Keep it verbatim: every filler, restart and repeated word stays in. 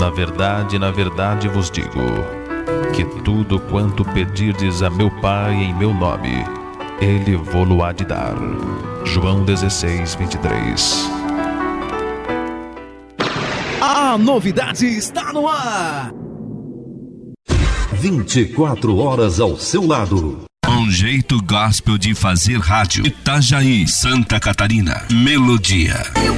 Na verdade, na verdade vos digo, que tudo quanto pedirdes a meu Pai em meu nome, Ele vô-lo há de dar. João dezesseis, vinte e três. A novidade está no ar! vinte e quatro horas ao seu lado. Um jeito gospel de fazer rádio. Itajaí, Santa Catarina. Melodia.